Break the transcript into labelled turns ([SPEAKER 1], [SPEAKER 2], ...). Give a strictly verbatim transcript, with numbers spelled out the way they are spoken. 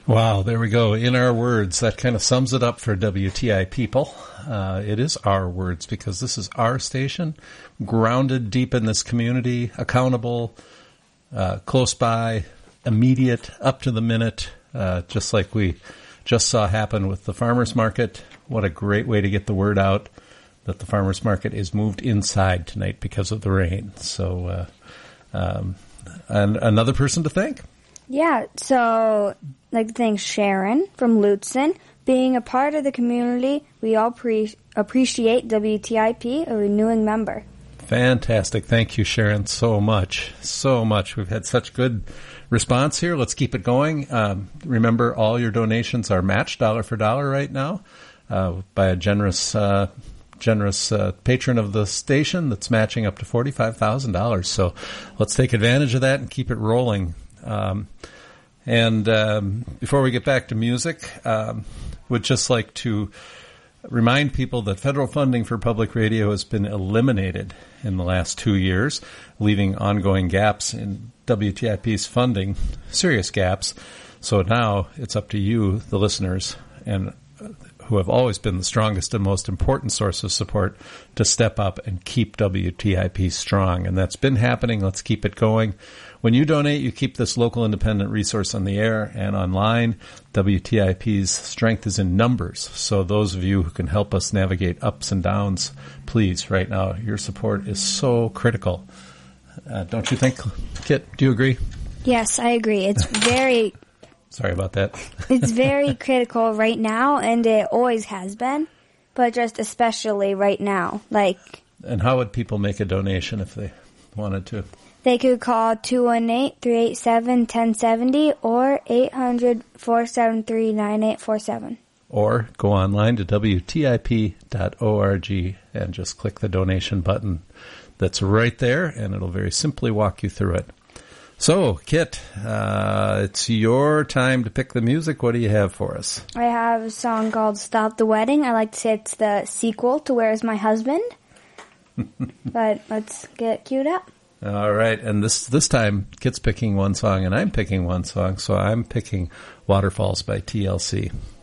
[SPEAKER 1] Wow, there we go. In our words, that kind of sums it up for W T I people. Uh, it is our words because this is our station, grounded deep in this community, accountable, uh, close by, immediate, up to the minute, uh, just like we just saw happen with the farmers market. What a great way to get the word out that the farmers market is moved inside tonight because of the rain. So, uh, um, and another person to thank.
[SPEAKER 2] Yeah, so I'd like to thank Sharon from Lutsen. Being a part of the community, we all pre- appreciate W T I P, a renewing member.
[SPEAKER 1] Fantastic. Thank you, Sharon, so much. So much. We've had such good response here. Let's keep it going. Um, remember, all your donations are matched dollar for dollar right now uh, by a generous uh, generous uh, patron of the station that's matching up to forty-five thousand dollars. So let's take advantage of that and keep it rolling. Um, and um, before we get back to music, um, would just like to remind people that federal funding for public radio has been eliminated in the last two years, leaving ongoing gaps in W T I P's funding, serious gaps. So now it's up to you, the listeners, and who have always been the strongest and most important source of support, to step up and keep W T I P strong. And that's been happening. Let's keep it going. When you donate, you keep this local independent resource on the air and online. W T I P's strength is in numbers. So those of you who can help us navigate ups and downs, please, right now, your support is so critical. Uh, don't you think, Kit? Do you agree?
[SPEAKER 2] Yes, I agree. It's very...
[SPEAKER 1] Sorry about that.
[SPEAKER 2] It's very critical right now, and it always has been, but just especially right now. Like,
[SPEAKER 1] and how would people make a donation if they wanted to?
[SPEAKER 2] They could call two one eight, three eight seven, one zero seven zero or eight hundred, four seven three, nine eight four seven.
[SPEAKER 1] Or go online to W T I P dot org and just click the donation button that's right there, and it'll very simply walk you through it. So, Kit, uh, it's your time to pick the music. What do you have for us?
[SPEAKER 2] I have a song called Stop the Wedding. I like to say it's the sequel to Where's My Husband? But let's get it queued up.
[SPEAKER 1] All right, and this this time, Kit's picking one song, and I'm picking one song, so I'm picking Waterfalls by T L C.